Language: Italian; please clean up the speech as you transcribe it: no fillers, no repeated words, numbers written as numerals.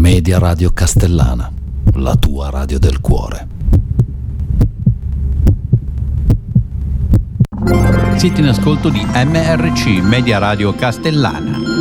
Media Radio Castellana, la tua radio del cuore. Siete in ascolto di MRC Media Radio Castellana.